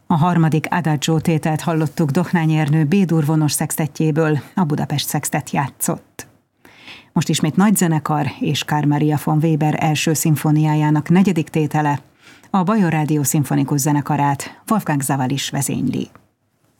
A harmadik Adagio tételt hallottuk Dohnányi Ernő B-dur vonos szextettjéből, a Budapest Szextett játszott. Most ismét nagy zenekar és Carl Maria von Weber első szimfóniájának negyedik tétele, a Bajor Rádió szimfonikus zenekarát Wolfgang Savalis vezényli.